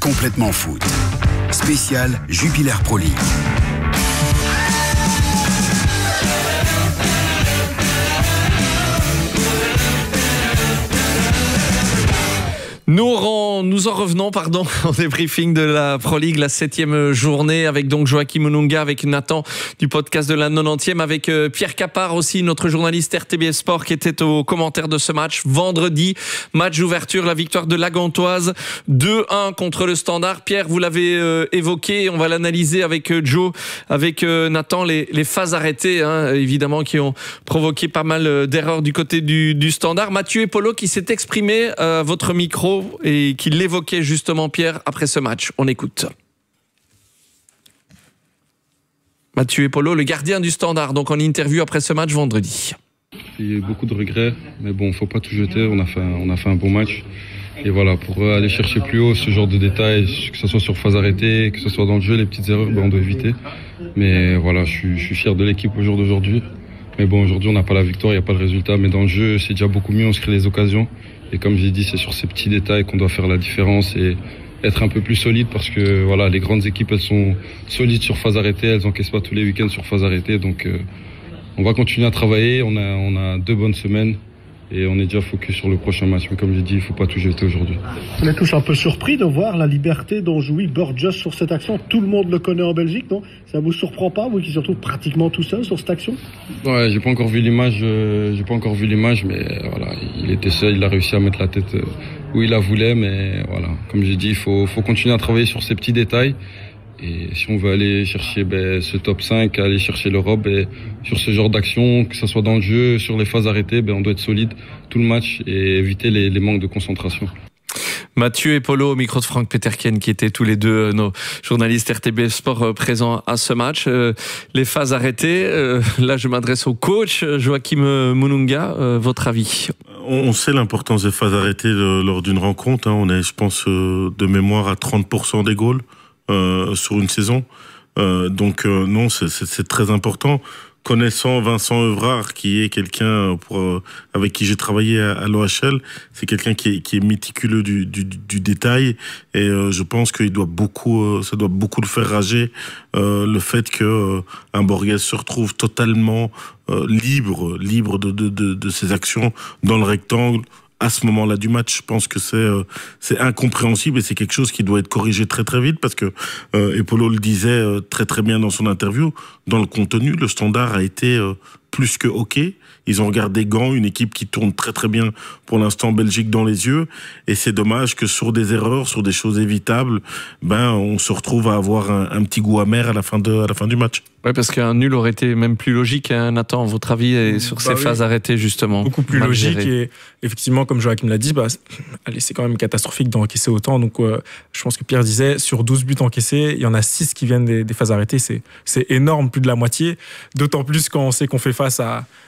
complètement foot. Spécial Jupiler Pro League. Nous en revenons au débriefing de la Pro League, la 7e journée, avec donc Joachim Mununga, avec Nathan du podcast de la 90e, avec Pierre Capard aussi, notre journaliste RTBF Sport, qui était au commentaire de ce match. Vendredi, match d'ouverture, la victoire de la Gantoise, 2-1 contre le Standard. Pierre, vous l'avez évoqué, on va l'analyser avec Joe, avec Nathan, les phases arrêtées, évidemment, qui ont provoqué pas mal d'erreurs du côté du Standard. Mathieu Epolo qui s'est exprimé à votre micro et qui l'évoquait justement, Pierre, après ce match. On écoute. Mathieu Epolo, le gardien du Standard, donc en interview après ce match vendredi. Il y a eu beaucoup de regrets, mais bon, faut pas tout jeter. On a fait un bon match. Et voilà, pour aller chercher plus haut, ce genre de détails, que ce soit sur phase arrêtée, que ce soit dans le jeu, les petites erreurs, on doit éviter. Mais voilà, je suis fier de l'équipe au jour d'aujourd'hui. Mais bon, aujourd'hui, on n'a pas la victoire, il n'y a pas de résultat. Mais dans le jeu, c'est déjà beaucoup mieux, on se crée des occasions. Et comme j'ai dit, c'est sur ces petits détails qu'on doit faire la différence et être un peu plus solide, parce que voilà, les grandes équipes, elles sont solides sur phase arrêtée, elles encaissent pas tous les week-ends sur phase arrêtée. Donc on va continuer à travailler, on a 2 bonnes semaines et on est déjà focus sur le prochain match. Mais comme j'ai dit, il faut pas tout jeter aujourd'hui. On est tous un peu surpris de voir la liberté dont jouit Burgess sur cette action. Tout le monde le connaît en Belgique, non? Ça vous surprend pas, vous qui se retrouvez pratiquement tout seul sur cette action? Ouais, j'ai pas encore vu l'image, mais voilà, il était seul, il a réussi à mettre la tête où il la voulait, mais voilà, comme j'ai dit, il faut continuer à travailler sur ces petits détails. Et si on veut aller chercher ce top 5, aller chercher l'Europe, sur ce genre d'action, que ce soit dans le jeu, sur les phases arrêtées, on doit être solide tout le match et éviter les manques de concentration. Mathieu et Polo au micro de Franck Peterken, qui étaient tous les deux nos journalistes RTBF Sport présents à ce match. Les phases arrêtées, là je m'adresse au coach Joachim Mununga, votre avis? On sait l'importance des phases arrêtées lors d'une rencontre. On est, je pense, de mémoire à 30% des goals sur une saison. Donc non, c'est très important. Connaissant Vincent Evrard, qui est quelqu'un avec qui j'ai travaillé à l'OHL, c'est quelqu'un qui est méticuleux du détail, et je pense qu'il doit ça doit beaucoup le faire rager, le fait que un Borges se retrouve totalement libre de ses actions dans le rectangle à ce moment-là du match. Je pense que c'est incompréhensible, et c'est quelque chose qui doit être corrigé très très vite, parce que Epolo le disait très très bien dans son interview, dans le contenu, le Standard a été plus que OK. Ils ont regardé Gand, une équipe qui tourne très très bien pour l'instant Belgique dans les yeux, et c'est dommage que sur des erreurs, sur des choses évitables, on se retrouve à avoir un petit goût amer à la fin du match. Ouais, parce qu'un nul aurait été même plus logique, Nathan, votre avis sur ces phases arrêtées, justement? Beaucoup plus logique, et effectivement, comme Joachim l'a dit, c'est quand même catastrophique d'encaisser autant. Donc, je pense que Pierre disait, sur 12 buts encaissés, il y en a 6 qui viennent des phases arrêtées. C'est énorme, plus de la moitié. D'autant plus quand on sait qu'on fait face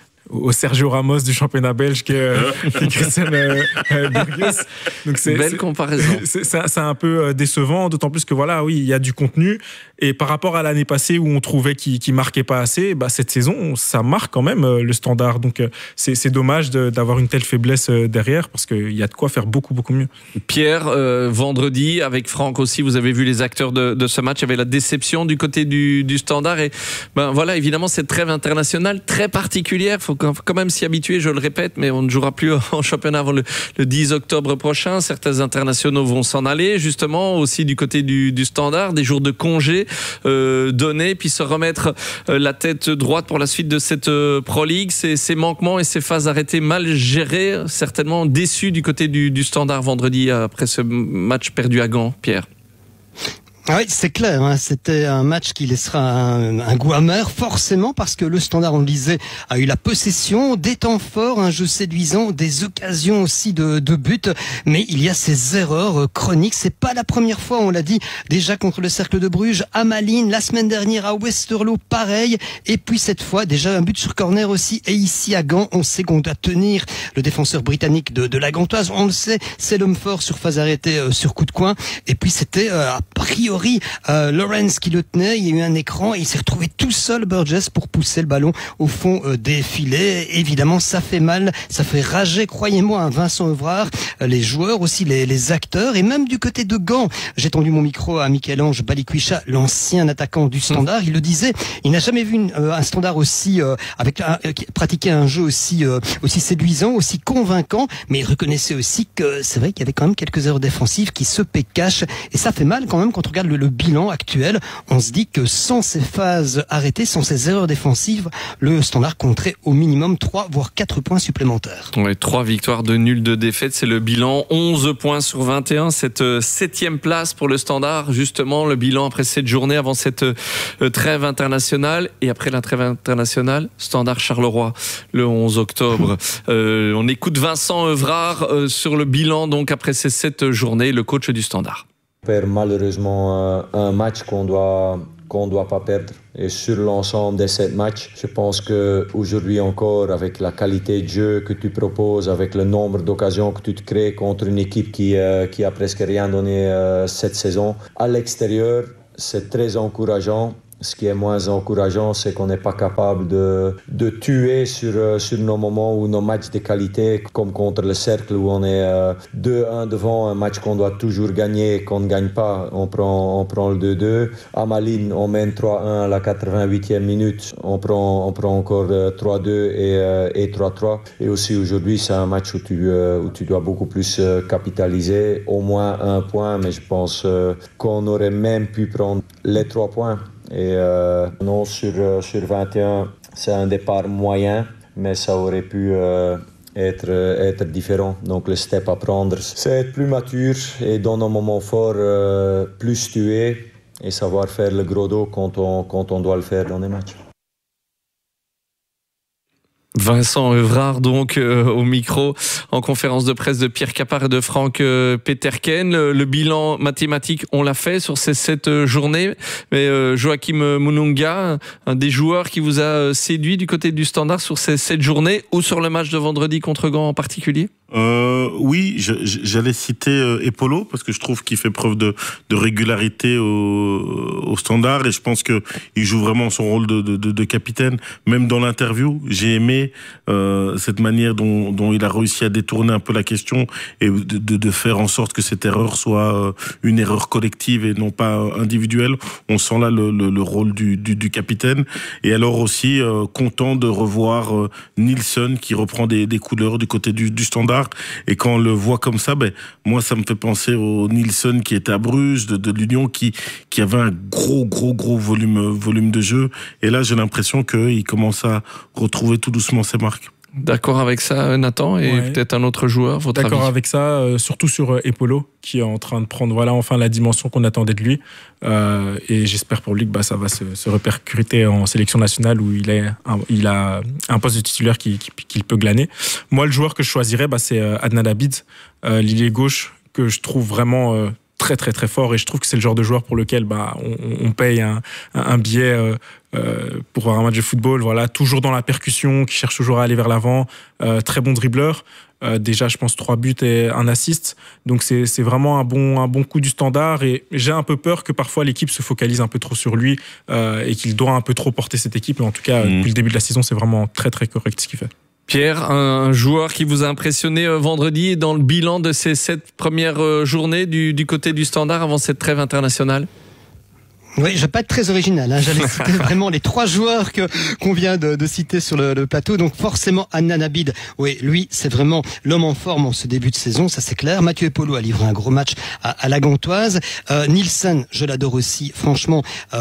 au Sergio Ramos du championnat belge qui est Christian Burgess. Donc belle comparaison. C'est un peu décevant, d'autant plus que il y a du contenu, et par rapport à l'année passée où on trouvait qu'il marquait pas assez, cette saison ça marque quand même le Standard. Donc c'est dommage d'avoir une telle faiblesse derrière, parce qu'il y a de quoi faire beaucoup beaucoup mieux. Pierre, vendredi avec Franck aussi, vous avez vu les acteurs de ce match. Il y avait la déception du côté du Standard, et évidemment cette trêve internationale très particulière. Faut quand même s'y habituer, je le répète, mais on ne jouera plus en championnat avant le 10 octobre prochain. Certains internationaux vont s'en aller, justement, aussi du côté du Standard, des jours de congé donnés, puis se remettre la tête droite pour la suite de cette Pro League. Ces manquements et ces phases arrêtées mal gérées, certainement déçus du côté du Standard vendredi après ce match perdu à Gand, Pierre. Oui, c'est clair, c'était un match qui laissera un goût amer, forcément, parce que le Standard, on le disait, a eu la possession, des temps forts, un jeu séduisant, des occasions aussi de but, mais il y a ces erreurs chroniques. C'est pas la première fois, on l'a dit déjà contre le Cercle de Bruges, à Malines, la semaine dernière à Westerlo, pareil, et puis cette fois déjà un but sur corner aussi, et ici à Gand, on sait qu'on doit tenir le défenseur britannique de la Gantoise, on le sait, c'est l'homme fort sur phase arrêtée, sur coup de coin, et puis c'était a priori Grégory Lawrence qui le tenait. Il y a eu un écran et il s'est retrouvé tout seul, Burgess, pour pousser le ballon au fond des filets. Évidemment, ça fait mal, ça fait rager, croyez-moi, un Vincent Evrard, les joueurs aussi, les acteurs, et même du côté de Gand. J'ai tendu mon micro à Michel-Ange Balikwisha, l'ancien attaquant du Standard. Il le disait, il n'a jamais vu un Standard aussi pratiquer un jeu aussi séduisant, aussi convaincant, mais il reconnaissait aussi que c'est vrai qu'il y avait quand même quelques erreurs défensives qui se cachent, et ça fait mal quand même quand on regarde le bilan actuel. On se dit que sans ces phases arrêtées, sans ces erreurs défensives, le Standard compterait au minimum 3 voire 4 points supplémentaires. Ouais, 3 victoires, 2 nuls, 2 défaites, c'est le bilan. 11 points sur 21, cette 7e place pour le Standard, justement le bilan après cette journée, avant cette trêve internationale, et après la trêve internationale, Standard Charleroi le 11 octobre. On écoute Vincent Evrard sur le bilan donc après ces 7 journées, le coach du Standard. On perd malheureusement un match qu'on doit pas perdre. Et sur l'ensemble des 7 matchs, je pense qu'aujourd'hui encore, avec la qualité de jeu que tu proposes, avec le nombre d'occasions que tu te crées contre une équipe qui a presque rien donné cette saison, à l'extérieur, c'est très encourageant. Ce qui est moins encourageant, c'est qu'on n'est pas capable de tuer sur nos moments ou nos matchs de qualité, comme contre le Cercle où on est 2-1 devant, un match qu'on doit toujours gagner, qu'on ne gagne pas, on prend le 2-2. À Malines, on mène 3-1 à la 88e minute, on prend encore 3-2 et 3-3. Et aussi aujourd'hui, c'est un match où tu dois beaucoup plus capitaliser, au moins 1 point, mais je pense qu'on aurait même pu prendre les 3 points. Et non, sur 21, c'est un départ moyen, mais ça aurait pu être différent. Donc le step à prendre, c'est être plus mature et dans nos moments forts, plus tuer et savoir faire le gros dos quand on doit le faire dans les matchs. Vincent Evrard donc au micro en conférence de presse de Pierre Capard et de Franck Peterken. Le bilan mathématique, on l'a fait sur ces 7 journées, mais Joachim Mununga, un des joueurs qui vous a séduit du côté du Standard sur ces 7 journées ou sur le match de vendredi contre Gand en particulier? Oui, j'allais citer Epolo parce que je trouve qu'il fait preuve de régularité au Standard et je pense que il joue vraiment son rôle de capitaine. Même dans l'interview, j'ai aimé cette manière dont il a réussi à détourner un peu la question et de faire en sorte que cette erreur soit une erreur collective et non pas individuelle. On sent là le rôle du capitaine. Et alors aussi content de revoir Nilsson qui reprend des couleurs du côté du Standard. Et quand on le voit comme ça, moi ça me fait penser au Nilsson qui était à Bruges, de l'Union, qui avait un gros volume de jeu. Et là j'ai l'impression qu'il commence à retrouver tout doucement ses marques. D'accord avec ça, Nathan, et ouais. Peut-être un autre joueur, votre avis? D'accord avec ça, surtout sur Epolo, qui est en train de prendre enfin la dimension qu'on attendait de lui. Et j'espère pour lui que ça va se répercuter en sélection nationale où il a un poste de titulaire qu'il peut glaner. Moi, le joueur que je choisirais, c'est Adnan Abid, l'ailier gauche, que je trouve vraiment très très très fort, et je trouve que c'est le genre de joueur pour lequel on paye un billet pour un match de football, voilà, toujours dans la percussion, qui cherche toujours à aller vers l'avant, très bon dribbleur, déjà je pense 3 buts et 1 assist, donc c'est vraiment un bon coup du Standard, et j'ai un peu peur que parfois l'équipe se focalise un peu trop sur lui et qu'il doit un peu trop porter cette équipe, mais en tout cas depuis le début de la saison c'est vraiment très très correct ce qu'il fait. Pierre, un joueur qui vous a impressionné vendredi dans le bilan de ces 7 premières journées du côté du Standard avant cette trêve internationale? Oui, je vais pas être très original, j'allais citer vraiment les 3 joueurs qu'on vient de citer sur le plateau. Donc forcément Adnan Abid, oui, lui c'est vraiment l'homme en forme en ce début de saison, ça c'est clair. Mathieu Epolo a livré un gros match à la Gantoise. Nilsson, je l'adore aussi, franchement,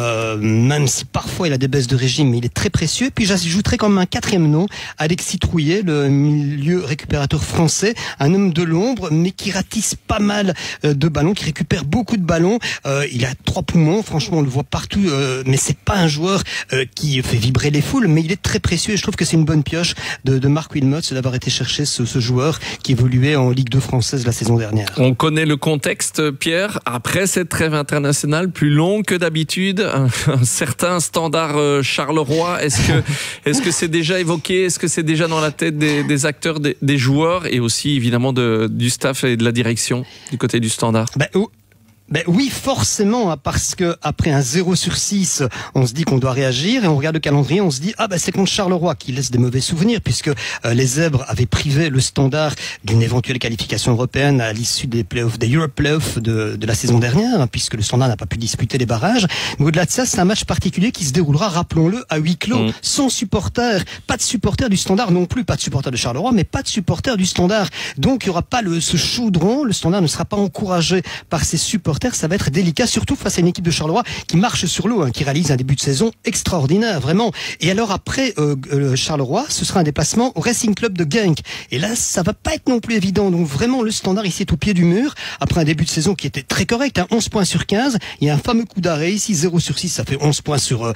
même si parfois il a des baisses de régime, mais il est très précieux. Puis j'ajouterai quand même un 4e nom, Alexis Trouillet, le milieu récupérateur français, un homme de l'ombre, mais qui ratisse pas mal de ballons, qui récupère beaucoup de ballons. Il a 3 poumons, franchement, le voit partout, mais c'est pas un joueur qui fait vibrer les foules, mais il est très précieux, et je trouve que c'est une bonne pioche de Marc Wilmots d'avoir été chercher ce joueur qui évoluait en Ligue 2 française la saison dernière. On connaît le contexte, Pierre, après cette trêve internationale plus longue que d'habitude, un certain Standard Charleroi, est-ce que c'est déjà évoqué, est-ce que c'est déjà dans la tête des acteurs, des joueurs, et aussi évidemment du staff et de la direction du côté du Standard? Ben oui, forcément, hein, parce que après un 0/6, on se dit qu'on doit réagir et on regarde le calendrier, on se dit c'est contre Charleroi qui laisse des mauvais souvenirs puisque les Zèbres avaient privé le Standard d'une éventuelle qualification européenne à l'issue des playoffs, des Europe Playoffs de la saison dernière, hein, puisque le Standard n'a pas pu disputer les barrages. Mais au-delà de ça, c'est un match particulier qui se déroulera, rappelons-le, à huis clos, sans supporters, pas de supporters du Standard non plus, pas de supporters de Charleroi, mais pas de supporters du Standard. Donc il y aura pas ce chaudron, le Standard ne sera pas encouragé par ses supporters. Ça va être délicat, surtout face à une équipe de Charleroi qui marche sur l'eau, hein, qui réalise un début de saison extraordinaire, vraiment. Et alors après Charleroi, ce sera un déplacement au Racing Club de Genk. Et là, ça va pas être non plus évident. Donc vraiment, le Standard ici est au pied du mur. Après un début de saison qui était très correct, hein, 11 points sur 15. Il y a un fameux coup d'arrêt ici, 0/6, ça fait 11 points sur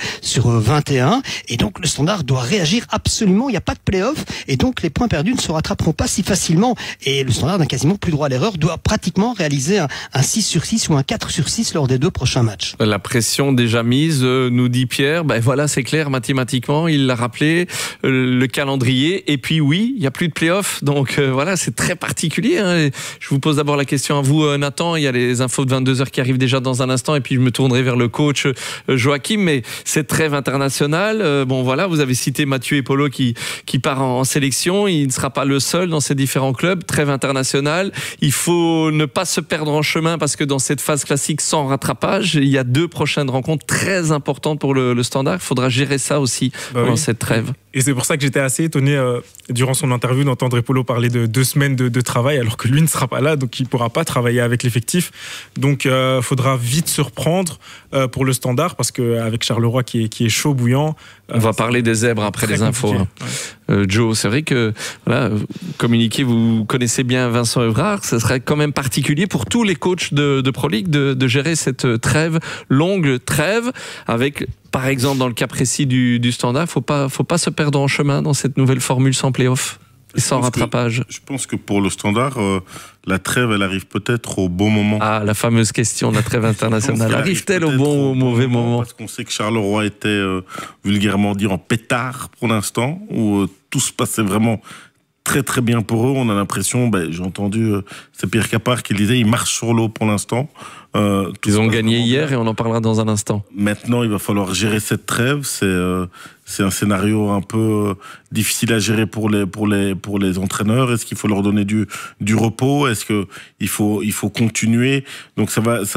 21. Et donc le Standard doit réagir absolument. Il n'y a pas de play-off. Et donc les points perdus ne se rattraperont pas si facilement. Et le Standard n'a quasiment plus droit à l'erreur, doit pratiquement réaliser un 6/6 ou un 4/6 lors des 2 prochains matchs. La pression déjà mise, nous dit Pierre. Voilà, c'est clair, mathématiquement, il l'a rappelé, le calendrier. Et puis oui, il n'y a plus de play-off. Donc voilà, c'est très particulier. Hein. Je vous pose d'abord la question à vous, Nathan. Il y a les infos de 22h qui arrivent déjà dans un instant. Et puis je me tournerai vers le coach Joachim. Mais cette trêve internationale, voilà, vous avez cité Mathieu Epolo qui part en sélection. Il ne sera pas le seul dans ces différents clubs. Trêve internationale. Il faut ne pas se perdre en chemin parce que dans cette phase classique sans rattrapage, il y a 2 prochaines rencontres très importantes pour le Standard. Il faudra gérer ça aussi pendant cette trêve. Et c'est pour ça que j'étais assez étonné durant son interview d'entendre Epolo parler de 2 semaines de travail alors que lui ne sera pas là, donc il ne pourra pas travailler avec l'effectif. Donc il faudra vite se reprendre pour le Standard parce qu'avec Charleroi qui est chaud bouillant. On va parler des Zèbres après les infos. Joe, c'est vrai que voilà, communiquer, vous connaissez bien Vincent Evrard, ce serait quand même particulier pour tous les coachs de Pro League de gérer cette trêve, longue trêve, avec par exemple dans le cas précis du Standard, faut pas se perdre en chemin dans cette nouvelle formule sans play-off et sans rattrapage. Je pense que pour le Standard, la trêve, elle arrive peut-être au bon moment. Ah, la fameuse question de la trêve internationale. Arrive-t-elle au bon ou au mauvais moment? Parce qu'on sait que Charleroi était, vulgairement dit, en pétard pour l'instant, où tout se passait vraiment très très bien pour eux. On a l'impression, j'ai entendu, c'est Pierre Capard qui le disait, ils marchent sur l'eau pour l'instant. Ils ont gagné hier et on en parlera dans un instant. Maintenant, il va falloir gérer cette trêve. C'est un scénario un peu difficile à gérer pour les entraîneurs. Est-ce qu'il faut leur donner du repos? Est-ce que il faut continuer? Donc ça va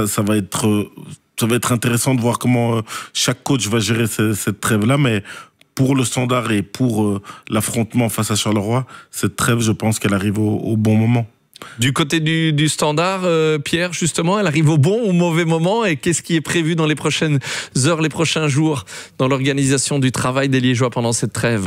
être intéressant de voir comment chaque coach va gérer cette trêve-là, mais pour le Standard et pour l'affrontement face à Charleroi, cette trêve, je pense qu'elle arrive au bon moment. Du côté du Standard, Pierre, justement, elle arrive au bon ou au mauvais moment, et qu'est-ce qui est prévu dans les prochaines heures, les prochains jours dans l'organisation du travail des Liégeois pendant cette trêve?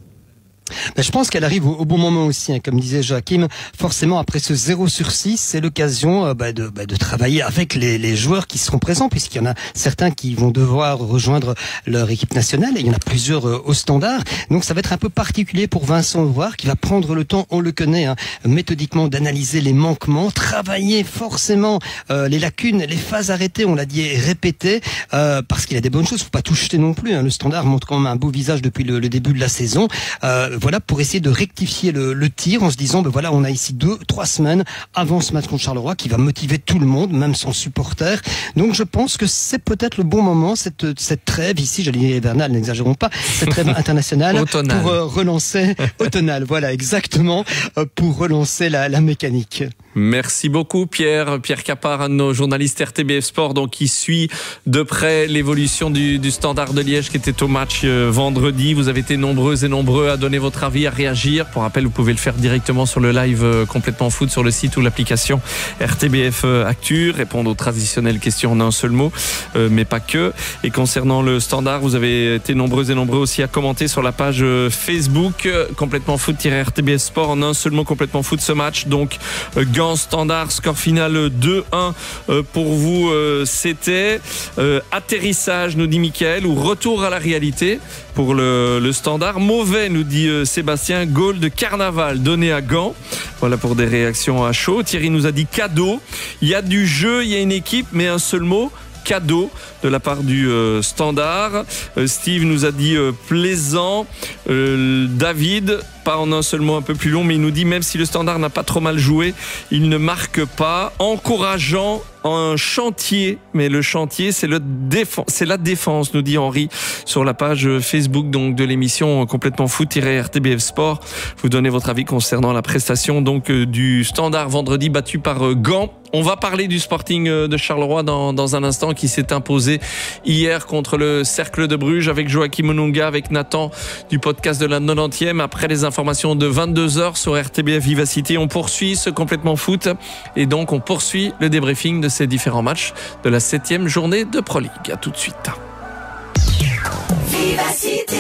Je pense qu'elle arrive au bon moment aussi, hein, comme disait Joachim. Forcément, après ce 0/6, c'est l'occasion de travailler avec les joueurs qui seront présents, puisqu'il y en a certains qui vont devoir rejoindre leur équipe nationale, et il y en a plusieurs au Standard. Donc ça va être un peu particulier pour Vincent Evrard, qui va prendre le temps, on le connaît, hein, méthodiquement, d'analyser les manquements, travailler forcément les lacunes, les phases arrêtées, on l'a dit et répété, parce qu'il y a des bonnes choses, faut pas tout jeter non plus, hein. Le Standard montre quand même un beau visage depuis le début de la saison. Voilà, pour essayer de rectifier le tir en se disant, voilà, on a ici 2-3 semaines avant ce match contre Charleroi qui va motiver tout le monde, même sans supporter. Donc je pense que c'est peut-être le bon moment, cette trêve ici, j'allais dire hivernale, n'exagérons pas, cette trêve internationale automnale. Pour relancer, automnale, voilà, exactement, pour relancer la mécanique. Merci beaucoup Pierre Capard, un de nos journalistes RTBF Sport, donc qui suit de près l'évolution du Standard de Liège qui était au match vendredi. Vous avez été nombreux et nombreux à donner votre avis, à réagir. Pour rappel, vous pouvez le faire directement sur le live Complètement Foot sur le site ou l'application RTBF Actu, répondre aux traditionnelles questions en un seul mot, mais pas que. Et concernant le Standard, vous avez été nombreux et nombreux aussi à commenter sur la page Facebook Complètement Foot-RTBF Sport en un seul mot, Complètement Foot, ce match. Donc Standard, score final 2-1 pour vous, c'était atterrissage, nous dit Mickaël, ou retour à la réalité pour le Standard. Mauvais, nous dit Sébastien, goal de Carnaval donné à Gand. Voilà pour des réactions à chaud. Thierry nous a dit cadeau. Il y a du jeu, il y a une équipe, mais un seul mot, cadeau de la part du Standard. Steve nous a dit plaisant. David, pas en un seul mot un peu plus long, mais il nous dit même si le Standard n'a pas trop mal joué, il ne marque pas. Encourageant un chantier, mais le chantier c'est la défense, nous dit Henri sur la page Facebook donc de l'émission Complètement Foot-RTBF Sport. Vous donnez votre avis concernant la prestation donc du Standard vendredi battu par Gand. On va parler du Sporting de Charleroi dans un instant qui s'est imposé hier contre le Cercle de Bruges avec Joachim Onunga, avec Nathan du podcast de la 90e. Après les informations de 22h sur RTBF Vivacité, on poursuit ce Complètement Foot et donc on poursuit le débriefing de ces différents matchs de la 7e journée de Pro League. À tout de suite. Vivacité.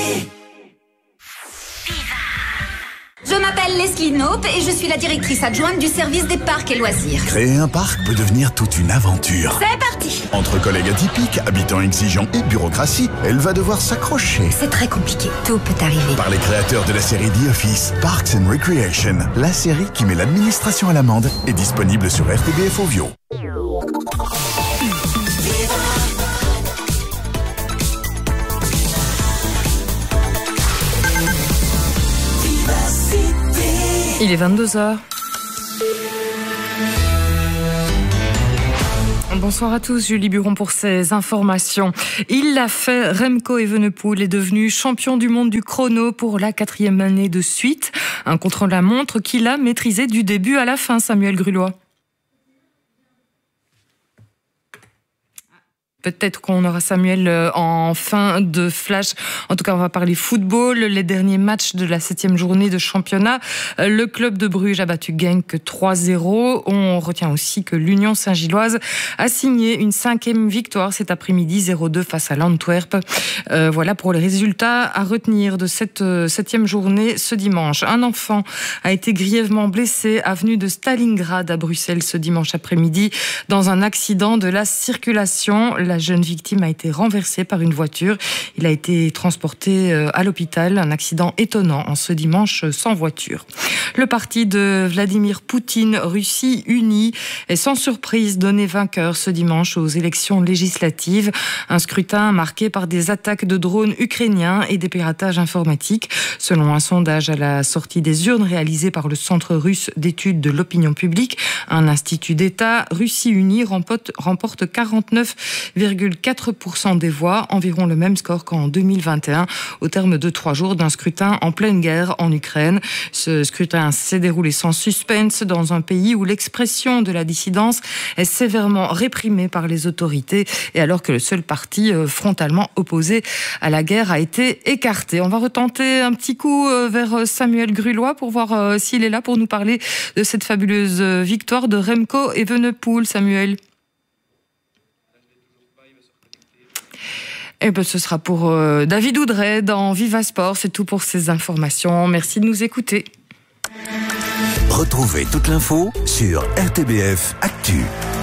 Je m'appelle Leslie Knope et je suis la directrice adjointe du service des parcs et loisirs. Créer un parc peut devenir toute une aventure. C'est parti! Entre collègues atypiques, habitants exigeants et bureaucratie, elle va devoir s'accrocher. C'est très compliqué, tout peut arriver. Par les créateurs de la série The Office, Parks and Recreation, la série qui met l'administration à l'amende, est disponible sur RTBF Ovio. Il est 22h. Bonsoir à tous, Julie Buron pour ces informations. Il l'a fait, Remco Evenepoel est devenu champion du monde du chrono pour la 4e année de suite. Un contre-la-montre qu'il a maîtrisé du début à la fin, Samuel Grulois. Peut-être qu'on aura Samuel en fin de flash. En tout cas, on va parler football. Les derniers matchs de la 7e journée de championnat. Le club de Bruges a battu Genk 3-0. On retient aussi que l'Union Saint-Gilloise a signé une 5e victoire cet après-midi, 0-2 face à l'Antwerp. Voilà pour les résultats à retenir de cette 7e journée ce dimanche. Un enfant a été grièvement blessé avenue de Stalingrad à Bruxelles ce dimanche après-midi dans un accident de la circulation. La jeune victime a été renversée par une voiture. Il a été transporté à l'hôpital. Un accident étonnant en ce dimanche sans voiture. Le parti de Vladimir Poutine, Russie unie, est sans surprise donné vainqueur ce dimanche aux élections législatives. Un scrutin marqué par des attaques de drones ukrainiens et des piratages informatiques. Selon un sondage à la sortie des urnes réalisé par le Centre russe d'études de l'opinion publique, un institut d'État, Russie unie remporte 49,4% des voix, environ le même score qu'en 2021, au terme de 3 jours d'un scrutin en pleine guerre en Ukraine. Ce scrutin s'est déroulé sans suspense dans un pays où l'expression de la dissidence est sévèrement réprimée par les autorités et alors que le seul parti frontalement opposé à la guerre a été écarté. On va retenter un petit coup vers Samuel Grulois pour voir s'il est là pour nous parler de cette fabuleuse victoire de Remco Evenepoel. Samuel. Eh ben, ce sera pour David Oudret dans Viva Sport. C'est tout pour ces informations. Merci de nous écouter. Retrouvez toute l'info sur RTBF Actu.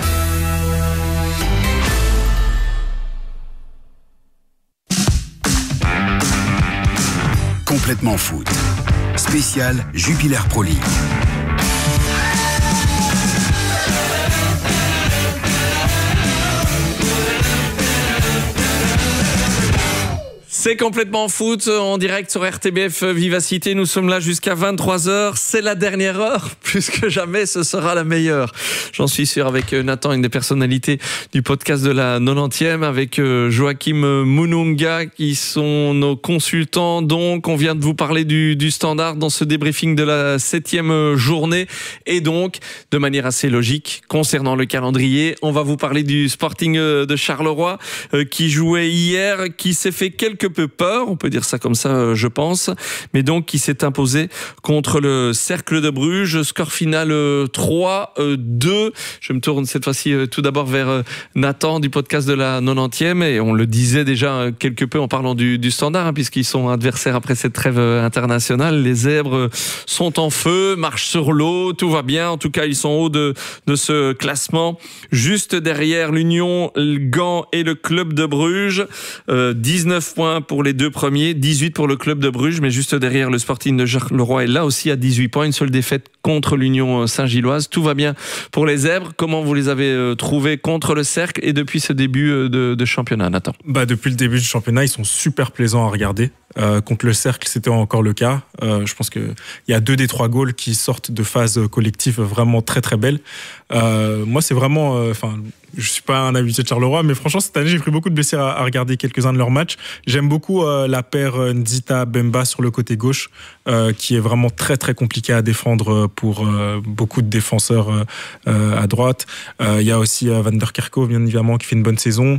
Complètement Foot. Spécial Jupiler Pro League. C'est Complètement Foot en direct sur RTBF Vivacité. Nous sommes là jusqu'à 23h. C'est la dernière heure. Plus que jamais, ce sera la meilleure. J'en suis sûr avec Nathan, une des personnalités du podcast de la 90e, avec Joachim Onunga qui sont nos consultants. Donc, on vient de vous parler du Standard dans ce débriefing de la 7e journée. Et donc, de manière assez logique, concernant le calendrier, on va vous parler du Sporting de Charleroi qui jouait hier, qui s'est fait quelque peu peur, on peut dire ça comme ça, je pense, mais donc qui s'est imposé contre le Cercle de Bruges, score final 3-2. Je me tourne cette fois-ci tout d'abord vers Nathan du podcast de la 90e, et on le disait déjà quelque peu en parlant du Standard, puisqu'ils sont adversaires après cette trêve internationale. Les Zèbres sont en feu, marchent sur l'eau, tout va bien, en tout cas ils sont en haut de ce classement, juste derrière l'Union, Gand et le club de Bruges. 19 points pour les deux premiers, 18 pour le club de Bruges, mais juste derrière le Sporting de Charleroi est là aussi à 18 points, une seule défaite contre l'Union Saint-Gilloise. Tout va bien pour les Zèbres. Comment vous les avez trouvés contre le Cercle et depuis ce début de championnat, Nathan? Depuis le début du championnat, ils sont super plaisants à regarder. Contre le Cercle, c'était encore le cas. Je pense qu'il y a 2 des 3 goals qui sortent de phase collective vraiment très très belles. Moi, c'est vraiment... je suis pas un habitué de Charleroi, mais franchement, cette année, j'ai pris beaucoup de plaisir à regarder quelques-uns de leurs matchs. J'aime beaucoup la paire Nzita-Bemba sur le côté gauche, qui est vraiment très très compliqué à défendre pour beaucoup de défenseurs à droite. Il y a aussi Van der Kerkhoff, bien évidemment, qui fait une bonne saison.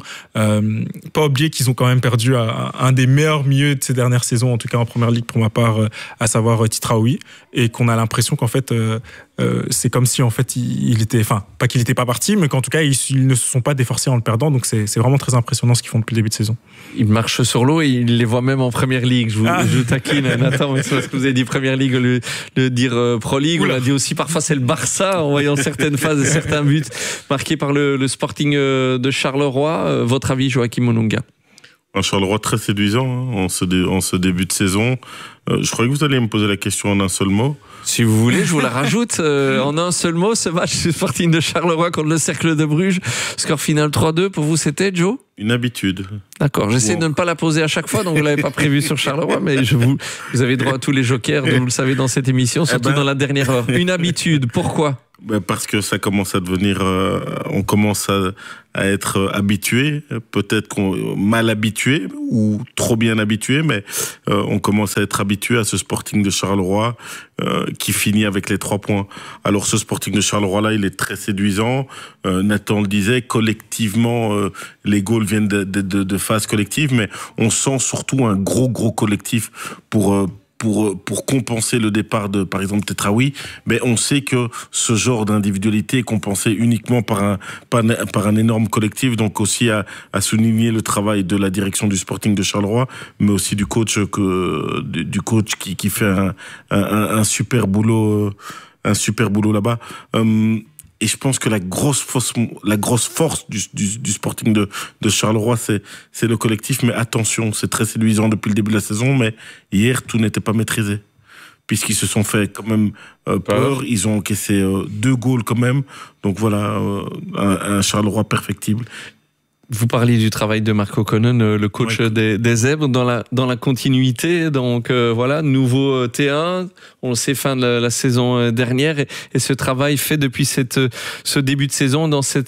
Pas oublier qu'ils ont quand même perdu un des meilleurs milieux de ces dernières saisons, en tout cas en première ligue pour ma part, à savoir Titraoui, et qu'on a l'impression qu'en fait c'est comme si en fait il était, pas qu'il n'était pas parti, mais qu'en tout cas ils ne se sont pas déforcés en le perdant. Donc c'est vraiment très impressionnant ce qu'ils font depuis le début de saison. Ils marchent sur l'eau et ils les voient même en première ligue. Je vous taquine, Nathan, mais c'est parce que vous avez dit première ligue, le dire Pro League. Oula. On a dit aussi parfois c'est le Barça en voyant certaines phases et certains buts marqués par le Sporting de Charleroi. Votre avis, Joachim Monunga? Un Charleroi très séduisant en ce début de saison. Je croyais que vous alliez me poser la question en un seul mot. Si vous voulez, je vous la rajoute. En un seul mot, ce match du Sporting de Charleroi contre le Cercle de Bruges. Score final 3-2. Pour vous, c'était, Joe? Une habitude. D'accord. J'essaie de ne pas la poser à chaque fois, donc vous ne l'avez pas prévu sur Charleroi, mais vous avez droit à tous les jokers, vous le savez, dans cette émission, surtout dans la dernière heure. Une habitude. Pourquoi? Parce que ça commence à devenir... on commence à être habitué, peut-être mal habitué ou trop bien habitué, mais on commence à être habitué à ce Sporting de Charleroi qui finit avec les 3 points. Alors ce Sporting de Charleroi-là, il est très séduisant. Nathan le disait, collectivement, les goals viennent de phases collectives, mais on sent surtout un gros collectif pour compenser le départ de, par exemple, Tetraoui. Mais on sait que ce genre d'individualité est compensé uniquement par un énorme collectif. Donc aussi à souligner le travail de la direction du Sporting de Charleroi, mais aussi du coach qui fait un super boulot là-bas. Et je pense que la grosse force du Sporting de Charleroi, c'est le collectif. Mais attention, c'est très séduisant depuis le début de la saison. Mais hier, tout n'était pas maîtrisé. Puisqu'ils se sont fait quand même peur. Ils ont encaissé 2 goals quand même. Donc voilà, un Charleroi perfectible. Vous parliez du travail de Marco Konen, le coach des Zèbres, dans la continuité. Donc voilà, nouveau T1, on le sait, fin de la saison dernière, et ce travail fait depuis ce début de saison dans ces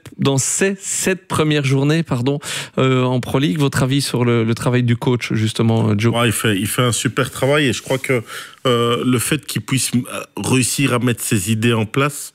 7 premières journées, en Pro League. Votre avis sur le travail du coach, justement, Joe? Il fait un super travail, et je crois que le fait qu'il puisse réussir à mettre ses idées en place,